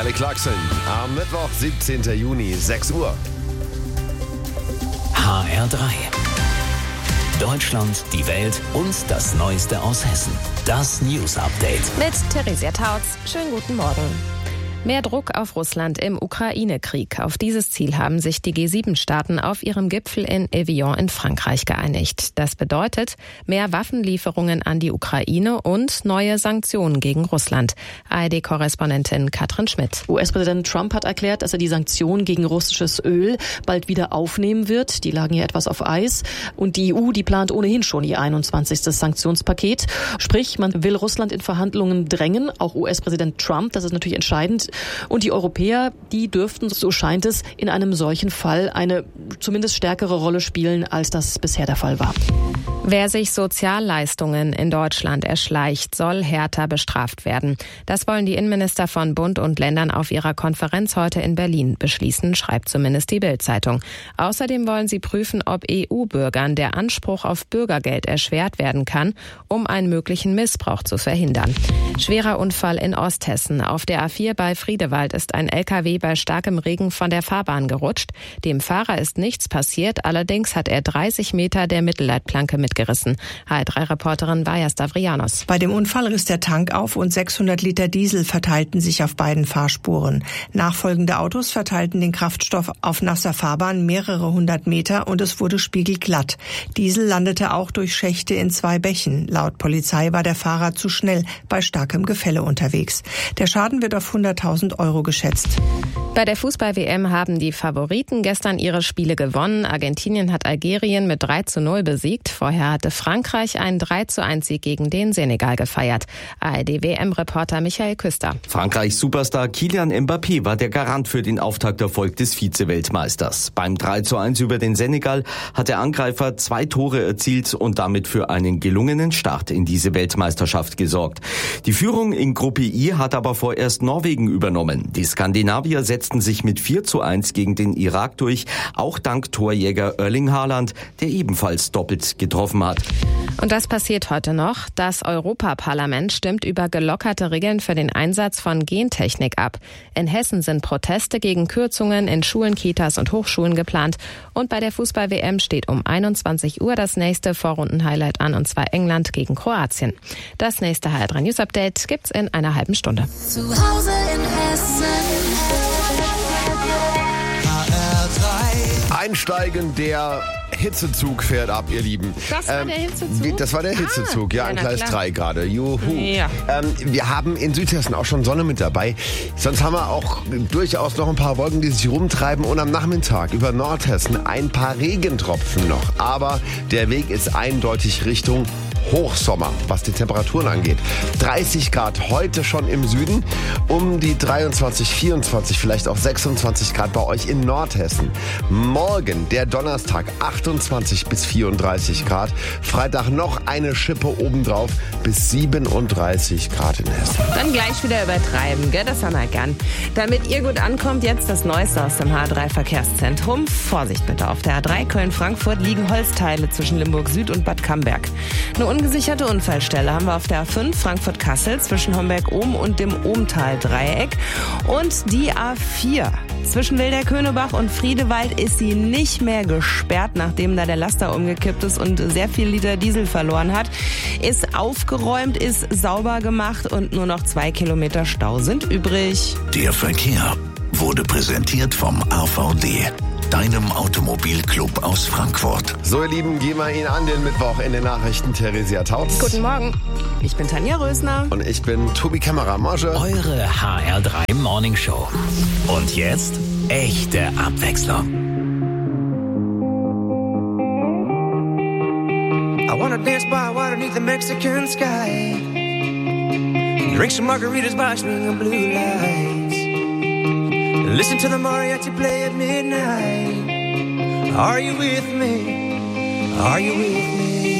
Kelly Clarkson am Mittwoch, 17. Juni, 6 Uhr. HR3. Deutschland, die Welt und das Neueste aus Hessen. Das News Update. Mit Theresia Tautz. Schönen guten Morgen. Mehr Druck auf Russland im Ukraine-Krieg. Auf dieses Ziel haben sich die G7-Staaten auf ihrem Gipfel in Evian in Frankreich geeinigt. Das bedeutet mehr Waffenlieferungen an die Ukraine und neue Sanktionen gegen Russland. ARD-Korrespondentin Katrin Schmidt. US-Präsident Trump hat erklärt, dass er die Sanktionen gegen russisches Öl bald wieder aufnehmen wird. Die lagen hier etwas auf Eis. Und die EU, die plant ohnehin schon ihr 21. Sanktionspaket. Sprich, man will Russland in Verhandlungen drängen. Auch US-Präsident Trump, das ist natürlich entscheidend. Und die Europäer, die dürften, so scheint es, in einem solchen Fall eine zumindest stärkere Rolle spielen, als das bisher der Fall war. Wer sich Sozialleistungen in Deutschland erschleicht, soll härter bestraft werden. Das wollen die Innenminister von Bund und Ländern auf ihrer Konferenz heute in Berlin beschließen, schreibt zumindest die Bild-Zeitung. Außerdem wollen sie prüfen, ob EU-Bürgern der Anspruch auf Bürgergeld erschwert werden kann, um einen möglichen Missbrauch zu verhindern. Schwerer Unfall in Osthessen. Auf der A4 bei Friedewald ist ein LKW bei starkem Regen von der Fahrbahn gerutscht. Dem Fahrer ist nichts passiert, allerdings hat er 30 Meter der Mittelleitplanke mitgerissen. HR3-Reporterin Vaja Stavrianos. Bei dem Unfall riss der Tank auf und 600 Liter Diesel verteilten sich auf beiden Fahrspuren. Nachfolgende Autos verteilten den Kraftstoff auf nasser Fahrbahn mehrere hundert Meter und es wurde spiegelglatt. Diesel landete auch durch Schächte in 2 Bächen. Laut Polizei war der Fahrer zu schnell bei starkem Gefälle unterwegs. Der Schaden wird auf 100.000 Euro geschätzt. Bei der Fußball-WM haben die Favoriten gestern ihre Spiele gewonnen. Argentinien hat Algerien mit 3:0 besiegt. Vorher hatte Frankreich einen 3:1-Sieg gegen den Senegal gefeiert. ARD-WM-Reporter Michael Küster. Frankreichs Superstar Kylian Mbappé war der Garant für den Auftakterfolg des Vize-Weltmeisters. Beim 3:1 über den Senegal hat der Angreifer 2 Tore erzielt und damit für einen gelungenen Start in diese Weltmeisterschaft gesorgt. Die Führung in Gruppe I hat aber vorerst Norwegen übernommen. Die Skandinavier setzten sich mit 4:1 gegen den Irak durch, auch dank Torjäger Erling Haaland, der ebenfalls doppelt getroffen hat. Und das passiert heute noch. Das Europaparlament stimmt über gelockerte Regeln für den Einsatz von Gentechnik ab. In Hessen sind Proteste gegen Kürzungen in Schulen, Kitas und Hochschulen geplant. Und bei der Fußball-WM steht um 21 Uhr das nächste Vorrunden-Highlight an, und zwar England gegen Kroatien. Das nächste HR3 News Update gibt's in einer halben Stunde. Zu Hause in Hessen. HR3. Einsteigen, der Hitzezug fährt ab, ihr Lieben. Das war der Hitzezug? Das war der Hitzezug, ja, an Gleis 3 gerade. Juhu. Ja. Wir haben in Südhessen auch schon Sonne mit dabei. Sonst haben wir auch durchaus noch ein paar Wolken, die sich rumtreiben. Und am Nachmittag über Nordhessen ein paar Regentropfen noch. Aber der Weg ist eindeutig Richtung Hochsommer, was die Temperaturen angeht. 30 Grad heute schon im Süden, um die 23, 24, vielleicht auch 26 Grad bei euch in Nordhessen. Morgen, der Donnerstag, 28 bis 34 Grad. Freitag noch eine Schippe obendrauf bis 37 Grad in Hessen. Dann gleich wieder übertreiben, gell? Das haben wir gern. Damit ihr gut ankommt, jetzt das Neueste aus dem H3-Verkehrszentrum. Vorsicht bitte, auf der A3 Köln-Frankfurt liegen Holzteile zwischen Limburg Süd und Bad Camberg. Eine ungesicherte Unfallstelle haben wir auf der A5 Frankfurt-Kassel zwischen Homberg-Ohm und dem Ohmtal-Dreieck. Und die A4 zwischen Wilderkönebach und Friedewald ist sie nicht mehr gesperrt, nachdem da der Laster umgekippt ist und sehr viel Liter Diesel verloren hat. Ist aufgeräumt, ist sauber gemacht und nur noch 2 Kilometer Stau sind übrig. Der Verkehr wurde präsentiert vom AVD, deinem Automobilclub aus Frankfurt. So, ihr Lieben, gehen wir ihn an den Mittwoch in den Nachrichten. Theresia Tautz. Guten Morgen. Ich bin Tanja Rösner. Und ich bin Tobi Kammerer-Mosche. Eure HR3 Morning Show. Und jetzt echte Abwechslung. I wanna dance by water beneath the Mexican sky. Drink some margaritas by swinging blue lights. Listen to the mariachi play at midnight. Are you with me? Are you with me?